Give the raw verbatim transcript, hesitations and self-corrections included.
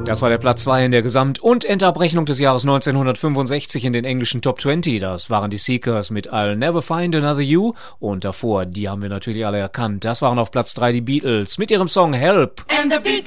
Das war der Platz zwei in der Gesamt- und Endabrechnung des Jahres neunzehnhundertfünfundsechzig in den englischen Top zwanzig. Das waren die Seekers mit I'll Never Find Another You. Und davor, die haben wir natürlich alle erkannt. Das waren auf Platz drei die Beatles mit ihrem Song Help. And the beat